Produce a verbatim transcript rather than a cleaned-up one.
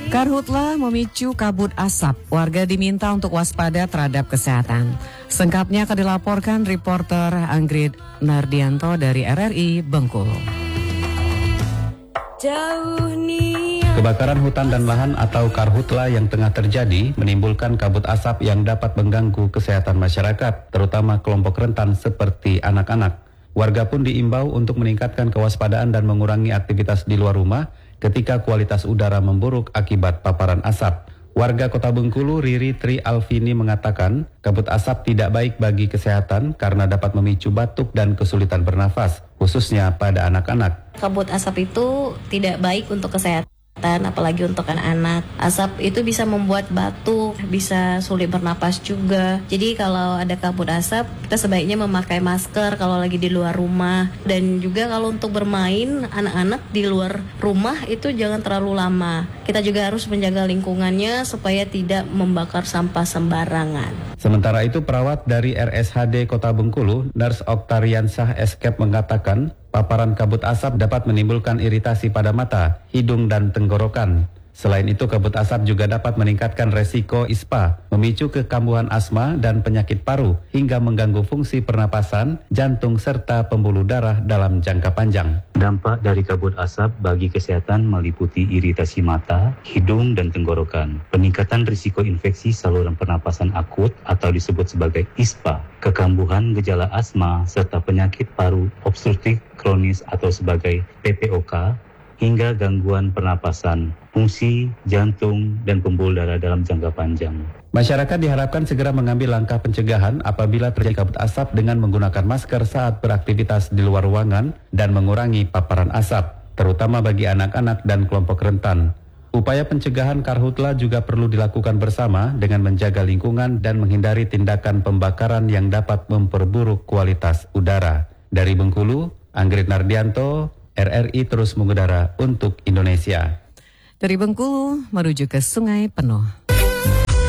Karhutla memicu kabut asap. Warga diminta untuk waspada terhadap kesehatan. Sengkapnya akan dilaporkan reporter Anggrit Nardianto dari R R I Bengkulu. Kebakaran hutan dan lahan atau karhutla yang tengah terjadi menimbulkan kabut asap yang dapat mengganggu kesehatan masyarakat, terutama kelompok rentan seperti anak-anak. Warga pun diimbau untuk meningkatkan kewaspadaan dan mengurangi aktivitas di luar rumah ketika kualitas udara memburuk akibat paparan asap. Warga Kota Bengkulu, Riri Tri Alvini mengatakan, kabut asap tidak baik bagi kesehatan karena dapat memicu batuk dan kesulitan bernafas, khususnya pada anak-anak. Kabut asap itu tidak baik untuk kesehatan, apalagi untuk anak-anak. Asap itu bisa membuat batuk, bisa sulit bernapas juga. Jadi kalau ada kabut asap, kita sebaiknya memakai masker kalau lagi di luar rumah. Dan juga kalau untuk bermain, anak-anak di luar rumah itu jangan terlalu lama. Kita juga harus menjaga lingkungannya supaya tidak membakar sampah sembarangan. Sementara itu, perawat dari R S H D Kota Bengkulu, Nurse Oktariansah Eskep mengatakan, paparan kabut asap dapat menimbulkan iritasi pada mata, hidung, dan tenggorokan. Selain itu, kabut asap juga dapat meningkatkan resiko ispa, memicu kekambuhan asma dan penyakit paru, hingga mengganggu fungsi pernapasan, jantung, serta pembuluh darah dalam jangka panjang. Dampak dari kabut asap bagi kesehatan meliputi iritasi mata, hidung, dan tenggorokan, peningkatan risiko infeksi saluran pernapasan akut atau disebut sebagai ispa, kekambuhan gejala asma, serta penyakit paru obstruktif kronis atau sebagai P P O K, hingga gangguan pernapasan, fungsi jantung, dan pembuluh darah dalam jangka panjang. Masyarakat diharapkan segera mengambil langkah pencegahan apabila terjadi kabut asap dengan menggunakan masker saat beraktivitas di luar ruangan dan mengurangi paparan asap, terutama bagi anak-anak dan kelompok rentan. Upaya pencegahan karhutla juga perlu dilakukan bersama dengan menjaga lingkungan dan menghindari tindakan pembakaran yang dapat memperburuk kualitas udara. Dari Bengkulu, Anggrit Nardianto, R R I terus mengudara untuk Indonesia. Dari Bengkulu menuju ke Sungai Penuh.